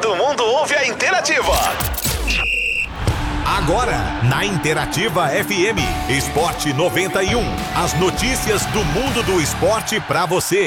Todo mundo ouve a Interativa. Agora, na Interativa FM, Esporte 91. As notícias do mundo do esporte pra você.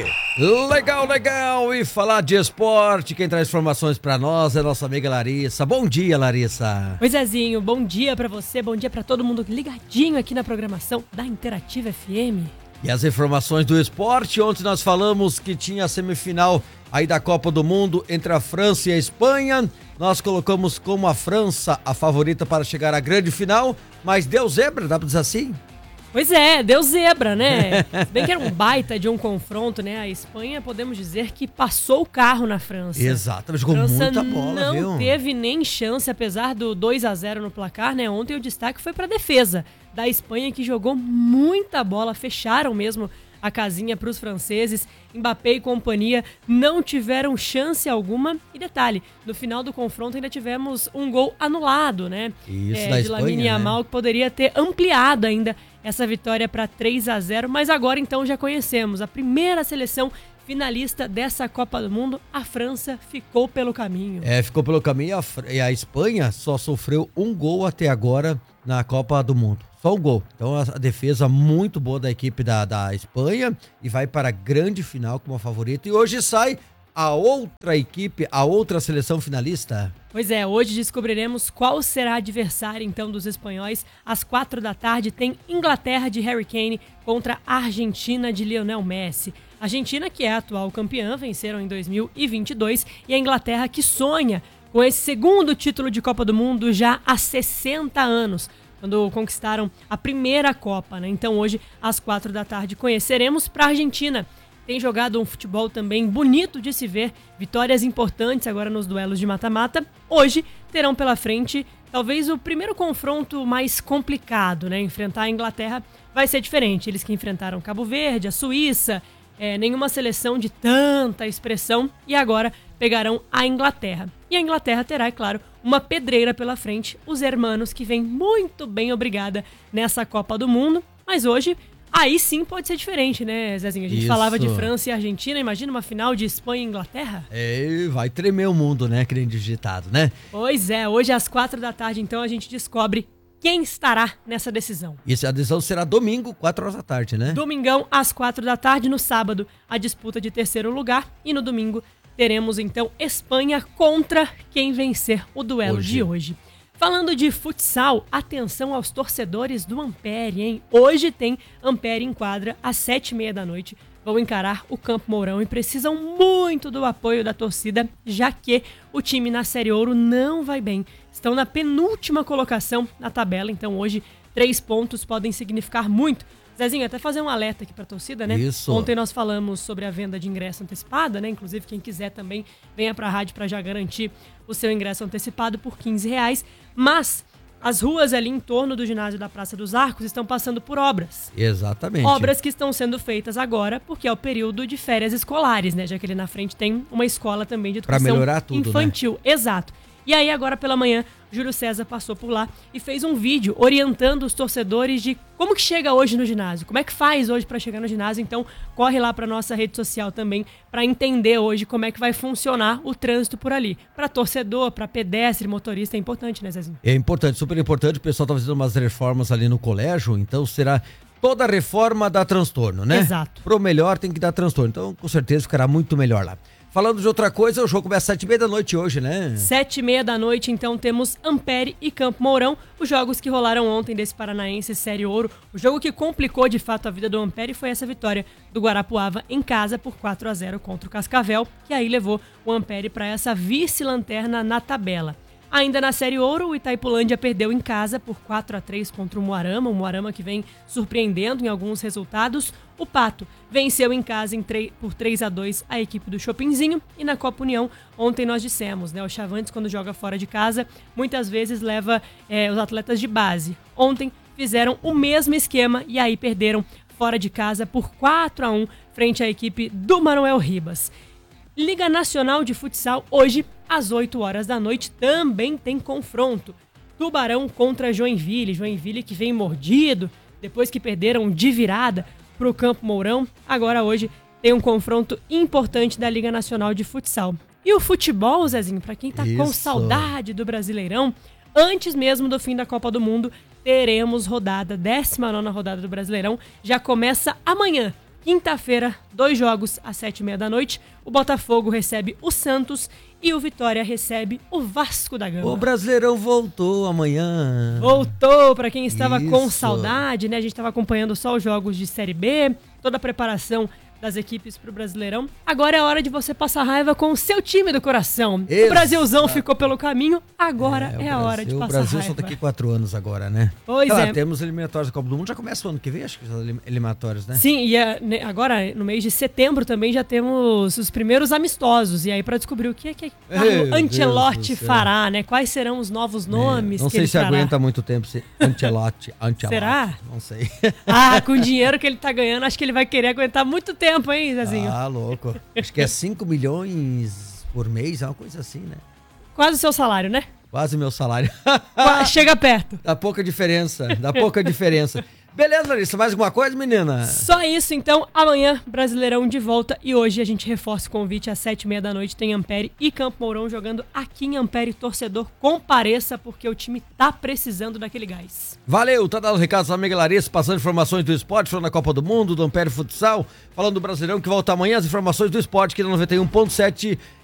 Legal. E falar de esporte, quem traz informações pra nós é nossa amiga Larissa. Bom dia, Larissa. Oi, Zezinho. Bom dia pra você, bom dia pra todo mundo ligadinho aqui na programação da Interativa FM. E as informações do esporte, ontem nós falamos que tinha a semifinal aí da Copa do Mundo entre a França e a Espanha. Nós colocamos como a França a favorita para chegar à grande final, mas deu zebra, dá pra dizer assim? Pois é, deu zebra, né? Se bem que era um baita de um confronto, né? A Espanha, podemos dizer que passou o carro na França. Exato, jogou muita bola, viu? Não teve nem chance, apesar do 2-0 no placar, né? Ontem o destaque foi pra defesa da Espanha, que jogou muita bola, fecharam mesmo a casinha para os franceses. Mbappé e companhia não tiveram chance alguma. E detalhe, no final do confronto ainda tivemos um gol anulado, né? Isso, da de Espanha, Lamine Yamal, né? Que poderia ter ampliado ainda essa vitória para 3-0. Mas agora então já conhecemos a primeira seleção finalista dessa Copa do Mundo. A França ficou pelo caminho. Ficou pelo caminho e a Espanha só sofreu um gol até agora na Copa do Mundo. Só um gol. Então a defesa muito boa da equipe da Espanha e vai para a grande final como a favorita. E hoje sai a outra equipe, a outra seleção finalista. Pois é, hoje descobriremos qual será a adversária então dos espanhóis. Às 4h tem Inglaterra de Harry Kane contra a Argentina de Lionel Messi. A Argentina, que é a atual campeã, venceram em 2022, e a Inglaterra que sonha com esse segundo título de Copa do Mundo já há 60 anos. Quando conquistaram a primeira Copa, né? Então hoje, às 4h, conheceremos para a Argentina. Tem jogado um futebol também bonito de se ver, vitórias importantes agora nos duelos de mata-mata. Hoje terão pela frente talvez o primeiro confronto mais complicado, né? Enfrentar a Inglaterra vai ser diferente. Eles que enfrentaram Cabo Verde, a Suíça, nenhuma seleção de tanta expressão, e agora pegarão a Inglaterra. E a Inglaterra terá, é claro, uma pedreira pela frente, os hermanos, que vem muito bem, obrigada, nessa Copa do Mundo. Mas hoje, aí sim pode ser diferente, né, Zezinho? A gente falava de França e Argentina, imagina uma final de Espanha e Inglaterra? Vai tremer o mundo, né, que nem digitado, né? Pois é, hoje às 4h, então, a gente descobre quem estará nessa decisão. Isso, a decisão será domingo, 4h, né? Domingão, às 4h, no sábado, a disputa de terceiro lugar, e no domingo teremos, então, Espanha contra quem vencer o duelo de hoje. Falando de futsal, atenção aos torcedores do Ampere, hein? Hoje tem Ampere em quadra, às 7h30. Vão encarar o Campo Mourão e precisam muito do apoio da torcida, já que o time na Série Ouro não vai bem. Estão na penúltima colocação na tabela, então hoje 3 pontos podem significar muito. Zezinho, até fazer um alerta aqui pra torcida, né? Isso. Ontem nós falamos sobre a venda de ingresso antecipada, né? Inclusive, quem quiser também, venha pra rádio pra já garantir o seu ingresso antecipado por R$15. Mas as ruas ali em torno do ginásio da Praça dos Arcos estão passando por obras. Exatamente. Obras que estão sendo feitas agora, porque é o período de férias escolares, né? Já que ali na frente tem uma escola também de educação pra melhorar tudo, infantil. Né? Exato. E aí, agora pela manhã, Júlio César passou por lá e fez um vídeo orientando os torcedores de como que chega hoje no ginásio, como é que faz hoje para chegar no ginásio. Então, corre lá para nossa rede social também para entender hoje como é que vai funcionar o trânsito por ali. Para torcedor, para pedestre, motorista, é importante, né, Zezinho? É importante, super importante. O pessoal tá fazendo umas reformas ali no colégio, então será... Toda reforma dá transtorno, né? Exato. Pro melhor tem que dar transtorno. Então, com certeza, ficará muito melhor lá. Falando de outra coisa, o jogo começa às 7h30 hoje, né? 7h30, então, temos Ampere e Campo Mourão, os jogos que rolaram ontem desse Paranaense Série Ouro. O jogo que complicou, de fato, a vida do Ampere foi essa vitória do Guarapuava em casa por 4-0 contra o Cascavel, que aí levou o Ampere para essa vice-lanterna na tabela. Ainda na Série Ouro, o Itaipulândia perdeu em casa por 4-3 contra o Moarama que vem surpreendendo em alguns resultados. O Pato venceu em casa por 3-2 a equipe do Chopinzinho. E na Copa União, ontem nós dissemos, né? O Chavantes, quando joga fora de casa, muitas vezes leva os atletas de base. Ontem fizeram o mesmo esquema e aí perderam fora de casa por 4-1 frente à equipe do Manuel Ribas. Liga Nacional de Futsal, hoje, às 8h, também tem confronto. Tubarão contra Joinville. Joinville que vem mordido, depois que perderam de virada para o Campo Mourão. Agora, hoje, tem um confronto importante da Liga Nacional de Futsal. E o futebol, Zezinho, pra quem tá com Isso. saudade do Brasileirão, antes mesmo do fim da Copa do Mundo, teremos 19ª rodada do Brasileirão. Já começa amanhã, quinta-feira, 2 jogos às 7h30 da noite. O Botafogo recebe o Santos e o Vitória recebe o Vasco da Gama. O Brasileirão voltou amanhã. Voltou pra quem estava com Isso. saudade, né? A gente estava acompanhando só os jogos de Série B, toda a preparação das equipes pro Brasileirão. Agora é hora de você passar raiva com o seu time do coração. O Brasilzão ficou pelo caminho, agora é a hora de passar raiva. O Brasil só daqui 4 anos agora, né? Pois Claro, é. temos eliminatórios da Copa do Mundo, já começa o ano que vem, acho que são eliminatórios, né? Sim, e agora no mês de setembro também já temos os primeiros amistosos. E aí pra descobrir o que é que Carlo Ancelotti fará, né? Quais serão os novos nomes Não que sei ele se trará. aguenta muito tempo se Ancelotti. Será? Não sei. Ah, com o dinheiro que ele tá ganhando, acho que ele vai querer aguentar muito tempo, hein, Zezinho? Ah, louco. Acho que é 5 milhões por mês, é uma coisa assim, né? Quase o seu salário, né? Quase meu salário. Chega perto. Dá pouca diferença, Beleza, Larissa, mais alguma coisa, menina? Só isso, então, amanhã, Brasileirão de volta. E hoje a gente reforça o convite às 7h30 da noite. Tem Ampere e Campo Mourão jogando aqui em Ampere. Torcedor, compareça, porque o time tá precisando daquele gás. Valeu, tá dando os recados da amiga Larissa, passando informações do esporte, falando da Copa do Mundo, do Ampere Futsal, falando do Brasileirão que volta amanhã, as informações do esporte aqui na 91.7